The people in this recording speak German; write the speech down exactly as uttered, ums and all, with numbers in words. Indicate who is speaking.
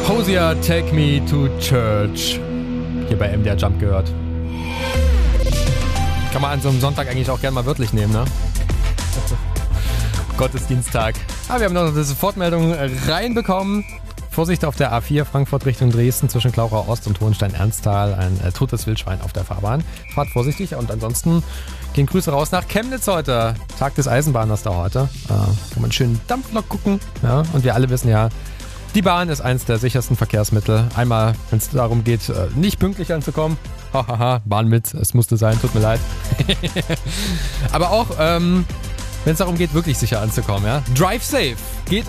Speaker 1: Hosier, Take Me to Church. Hier bei M D R Jump gehört. Kann man an so einem Sonntag eigentlich auch gerne mal wörtlich nehmen, ne? Gottesdiensttag. Ah, wir haben noch eine Sofortmeldung reinbekommen. Vorsicht auf der A vier Frankfurt Richtung Dresden zwischen Klauchau Ost und Hohenstein-Ernsthal. Ein äh, totes Wildschwein auf der Fahrbahn. Fahrt vorsichtig und ansonsten gehen Grüße raus nach Chemnitz heute. Tag des Eisenbahners da heute. Äh, kann man einen schönen Dampflok gucken. Ja? Und wir alle wissen ja, die Bahn ist eines der sichersten Verkehrsmittel. Einmal, wenn es darum geht, äh, nicht pünktlich anzukommen. Hahaha, Bahn mit, es musste sein, tut mir leid. Aber auch, ähm, wenn es darum geht, wirklich sicher anzukommen. Ja? Drive safe. Geht